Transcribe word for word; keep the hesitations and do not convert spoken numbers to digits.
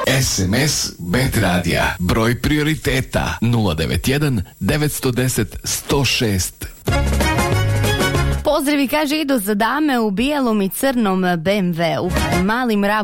S M S Bet Radija. Broj prioriteta nula devet jedan devet jedan nula jedan sto šest. Pozdravi, kaže, idu za dame u bijelom i crnom B M W-u. Mali mrav